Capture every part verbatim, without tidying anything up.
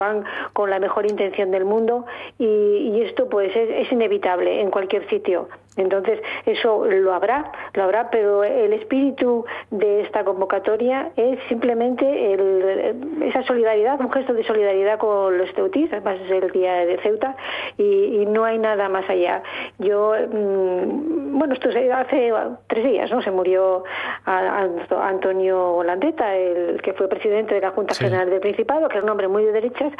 van con la mejor intención del mundo y, y esto pues es, es inevitable en cualquier sitio. Entonces eso lo habrá, lo habrá, pero el espíritu de esta convocatoria es simplemente el, esa solidaridad, un gesto de solidaridad con los ceutís, además es el día de Ceuta y, y no hay nada más allá. Yo, mmm, bueno, esto hace tres días, ¿no? Se murió a, a Antonio Landeta, el que fue presidente de la Junta sí. General del Principado, que era un hombre muy de derechas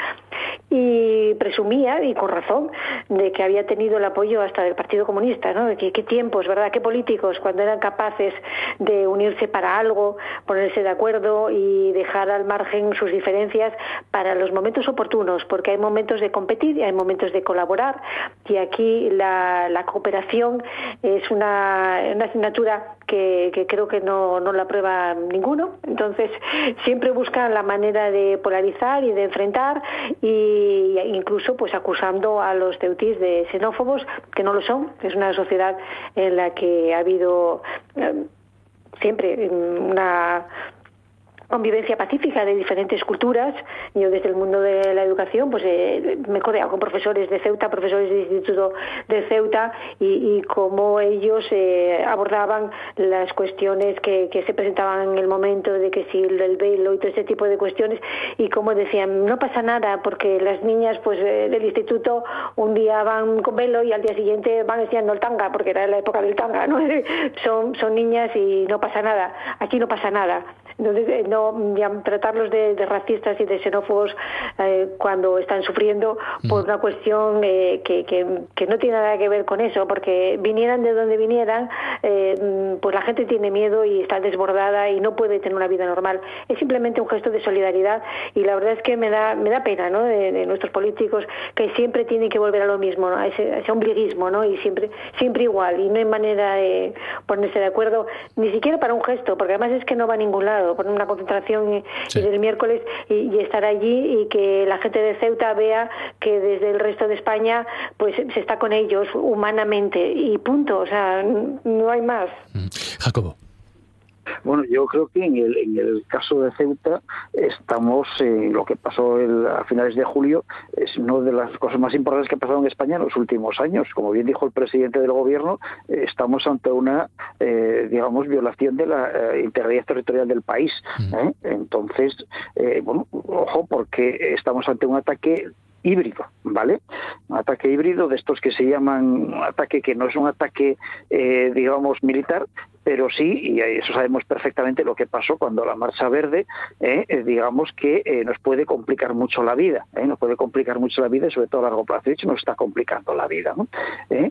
y presumía, y con razón, de que había tenido el apoyo hasta del Partido Comunista, ¿no? ¿Qué, qué tiempos, ¿verdad? Qué políticos, cuando eran capaces de unirse para algo, ponerse de acuerdo y dejar al margen sus diferencias para los momentos oportunos, porque hay momentos de competir y hay momentos de colaborar, y aquí la, la cooperación es una, una asignatura que, que creo que no, no la aprueba ninguno. Entonces siempre buscan la manera de polarizar y de enfrentar, y incluso pues acusando a los ceutís de xenófobos, que no lo son. Es una sociedad en la que ha habido eh, siempre una convivencia pacífica de diferentes culturas. Yo desde el mundo de la educación pues eh, me he codeado con profesores de Ceuta, profesores del Instituto de Ceuta, y, y cómo ellos eh, abordaban las cuestiones que, que se presentaban en el momento, de que si el velo y todo ese tipo de cuestiones, y cómo decían, no pasa nada, porque las niñas pues eh, del instituto un día van con velo y al día siguiente van enseñando el tanga, porque era la época del tanga, ¿no? son, son niñas y no pasa nada, aquí no pasa nada. Entonces, no ya, tratarlos de, de racistas y de xenófobos eh, cuando están sufriendo por una cuestión eh, que, que, que no tiene nada que ver con eso, porque vinieran de donde vinieran, eh, pues la gente tiene miedo y está desbordada y no puede tener una vida normal. Es simplemente un gesto de solidaridad, y la verdad es que me da me da pena, ¿no? de, de nuestros políticos, que siempre tienen que volver a lo mismo, ¿no? a, ese, a ese ombliguismo, ¿no? y siempre siempre igual, y no hay manera de ponerse de acuerdo, ni siquiera para un gesto, porque además es que no va a ningún lado, poner una concentración y, sí. y del miércoles y, y estar allí, y que la gente de Ceuta vea que desde el resto de España pues se está con ellos humanamente, y punto, o sea, no hay más. Jacobo. Bueno, yo creo que en el, en el caso de Ceuta estamos, eh, lo que pasó el, a finales de julio es una de las cosas más importantes que ha pasado en España en los últimos años. Como bien dijo el presidente del gobierno, eh, estamos ante una, eh, digamos, violación de la eh, integridad territorial del país. ¿eh? Entonces, eh, bueno, ojo, porque estamos ante un ataque híbrido, ¿vale? Un ataque híbrido de estos que se llaman un ataque que no es un ataque, eh, digamos, militar, pero sí, y eso sabemos perfectamente lo que pasó cuando la Marcha Verde, eh, eh, digamos que eh, nos puede complicar mucho la vida, eh, nos puede complicar mucho la vida, y sobre todo a largo plazo. De hecho, nos está complicando la vida, ¿no? Eh,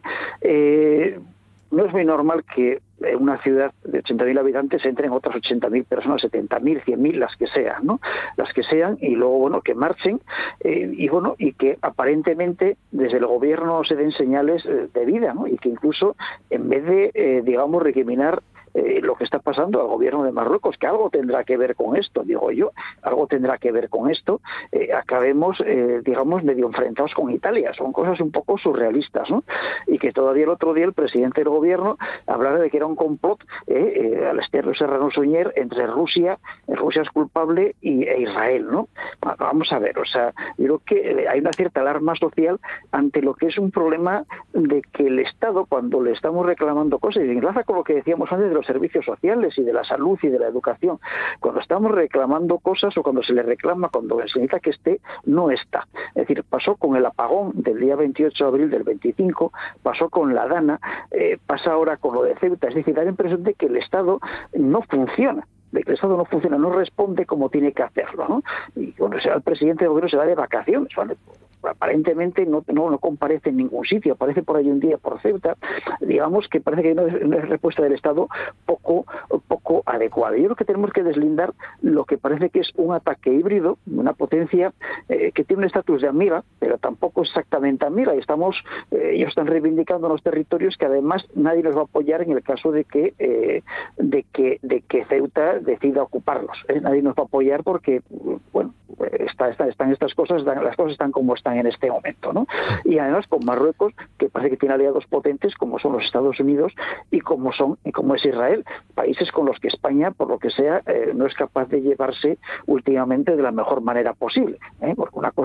eh, no es muy normal que en una ciudad de ochenta mil habitantes entren otras ochenta mil personas, setenta mil, cien mil, las que sean, ¿no? Las que sean, y luego, bueno, que marchen, eh, y bueno, y que aparentemente desde el gobierno se den señales eh, de vida, ¿no? Y que incluso, en vez de, eh, digamos, recriminar Eh, lo que está pasando al gobierno de Marruecos, que algo tendrá que ver con esto, digo yo, algo tendrá que ver con esto, eh, acabemos, eh, digamos, medio enfrentados con Italia. Son cosas un poco surrealistas, ¿no? Y que todavía el otro día el presidente del gobierno hablaba de que era un complot eh, eh, al estilo Serrano Suñer entre Rusia, eh, Rusia es culpable, y e Israel, ¿no? Bueno, vamos a ver, o sea, yo creo que hay una cierta alarma social ante lo que es un problema de que el Estado, cuando le estamos reclamando cosas, y enlaza con lo que decíamos antes de los servicios sociales y de la salud y de la educación, cuando estamos reclamando cosas, o cuando se le reclama, cuando se necesita que esté, no está. Es decir, pasó con el apagón del día veintiocho de abril del veinticinco, pasó con la Dana, eh, pasa ahora con lo de Ceuta. Es decir, da la impresión de que el Estado no funciona, de que el Estado no funciona, no responde como tiene que hacerlo, ¿no? Y bueno, o sea, el presidente del gobierno se va de vacaciones, ¿vale? Aparentemente no, no, no comparece en ningún sitio, aparece por ahí un día por Ceuta. Digamos que parece que hay una, una respuesta del Estado poco, poco adecuada. Yo creo que tenemos que deslindar lo que parece que es un ataque híbrido, una potencia eh, que tiene un estatus de amiga, pero tampoco exactamente amiga, y estamos, eh, ellos están reivindicando los territorios que además nadie los va a apoyar en el caso de que, eh, de que, de que Ceuta decida ocuparlos. ¿eh? Nadie nos va a apoyar porque, bueno, está, está, están estas cosas, las cosas están como están en este momento, ¿no? Y además con Marruecos, que parece que tiene aliados potentes como son los Estados Unidos y como son y como es Israel, países con los que España, por lo que sea, eh, no es capaz de llevarse últimamente de la mejor manera posible, ¿eh? Porque una cosa